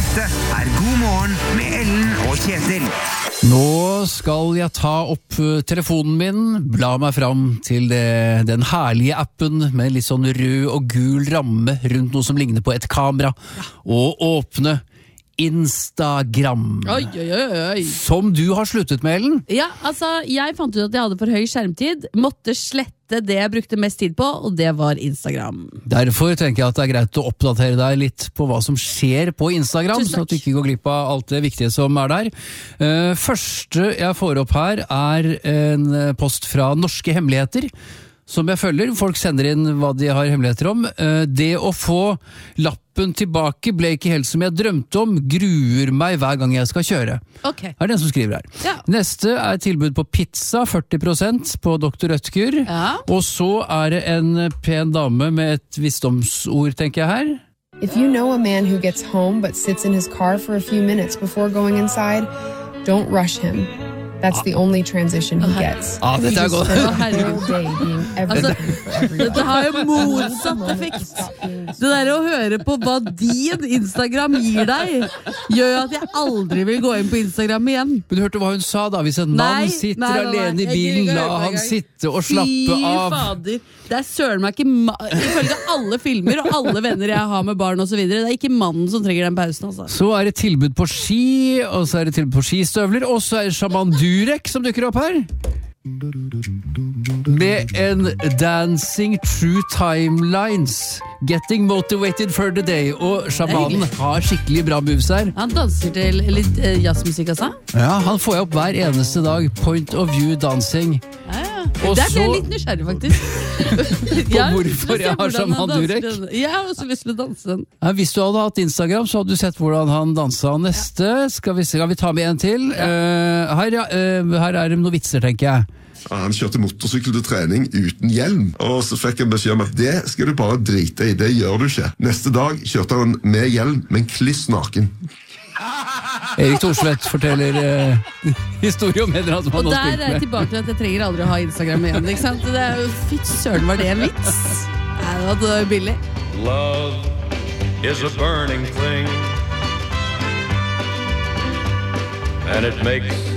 Dette God morgen med Ellen og Kjetil. Nå skal jeg ta opp telefonen min, bla meg fram til den herlige appen med litt sånn rød og gul ramme rundt noe som ligner på et kamera, og åpne Instagram. Oi, oi, oi. Som du har sluttet med, Ellen. Ja, altså, jeg fant ut at jeg hadde for høy skjermtid, måtte slette det jeg brukte mest tid på, og det var Instagram. Derfor tenker jeg at det er greit å oppdatere deg litt på hva som skjer på Instagram, så at du ikke går glipp av alt det viktige som er der. Første jeg får opp her er en post fra Norske Hemmeligheter, som jeg følger. Folk sender inn hva de har hemmeligheter om. Det å få lappen tilbake ble ikke helt som jeg drømte om, gruer meg hver gang jeg skal kjøre. Okay. Er det den som skriver her. Ja. Neste er tilbud på pizza, 40% på Dr. Rødtger. Ja. Og så er det en pen dame med et visdomsord, tenker jeg her. If you know a man who gets home but sits in his car for a few minutes before going inside, don't rush him. That's the only transition he gets. Dette er godt. Dette har jo motsatt effekt. Det der å høre på hva din Instagram gir deg, gjør jo at jeg aldri vil gå inn på Instagram igjen. Men du hørte hva hun sa da? Hvis en mann sitter alene i bilen, la han sitte og slappe av. Fy fader. Det er søren meg ikke ifølge alle filmer og alle venner jeg har med barn og så videre. Det er ikke mannen som trenger den pausen, altså. Så er det tilbud på ski, og så er det tilbud på skistøvler, og så er det Shaman Durek som dukker opp her. Med en Dancing True Timelines, Getting Motivated for the Day. Og shamanen har skikkelig bra moves her. Han danser til litt jazzmusikk, altså? Ja, han får jeg opp hver eneste dag. Point of view dancing. Og der ble jeg litt nysgjerrig, faktisk. På hvorfor jeg har Shaman Durek? Jeg har også lyst til å danse den. Ja, hvis du hadde hatt Instagram, så hadde du sett hvordan han dansa. Neste, skal vi ta med en til? Her er det noen vitser, tenker jeg. Han kjørte motorsykkel til trening uten hjelm, og så fikk han beskjed om at det skal du bare drite i, det gjør du ikke. Neste dag kjørte han med hjelm, men kliss naken. Erik Thorsvedt forteller historie om en eller annen som han har spilt med. Og der er jeg tilbake til at jeg trenger aldri å ha Instagram igjen, ikke sant? Det er jo, fy søren, var det en vits? Nei, det var billig. Love is a burning thing, and it makes